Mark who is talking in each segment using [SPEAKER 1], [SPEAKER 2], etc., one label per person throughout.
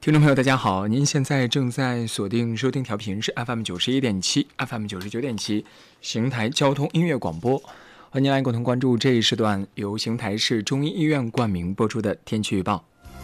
[SPEAKER 1] 听众朋友大家好，您现在正在锁定收听调频是 FM91.7 FM99.7 邢台交通音乐广播，欢迎您来共同关注这一时段由邢台市中医医院冠名播出的天气预报。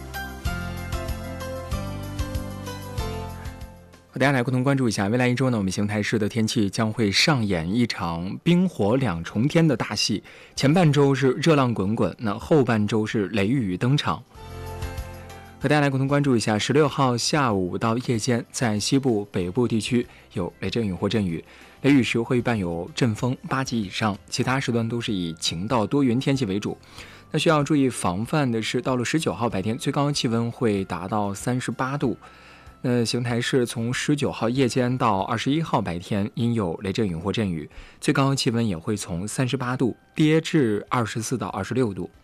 [SPEAKER 1] 和大家来共同关注一下，未来一周呢，我们邢台市的天气将会上演一场冰火两重天的大戏，前半周是热浪滚滚，那后半周是雷雨登场。和大家来共同关注一下，16号下午到夜间，在西部、北部地区有雷阵雨或阵雨，雷雨时会伴有阵风8级以上，其他时段都是以晴到多云天气为主。那需要注意防范的是，到了19号白天，最高气温会达到38度。那邢台市从19号夜间到21号白天，因有雷阵雨或阵雨，最高气温也会从38度跌至24到26度。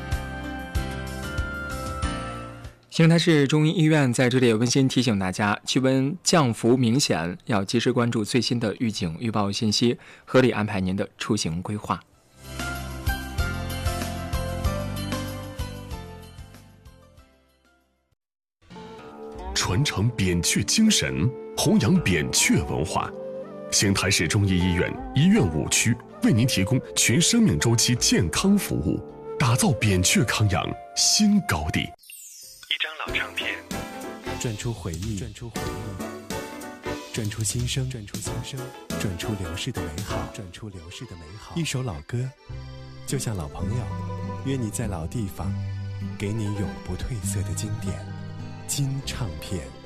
[SPEAKER 1] 邢台市中医医院在这里也温馨提醒大家，气温降幅明显，要及时关注最新的预警预报信息，合理安排您的出行规划。
[SPEAKER 2] 传承扁鹊精神，弘扬扁鹊文化。邢台市中医医院医院5区为您提供全生命周期健康服务，打造扁鹊康养新高地。
[SPEAKER 3] 一张老唱片，
[SPEAKER 4] 转出回忆，转出新生，转出流逝的美好，一首老歌，就像老朋友，约你在老地方，给你永不褪色的经典金唱片。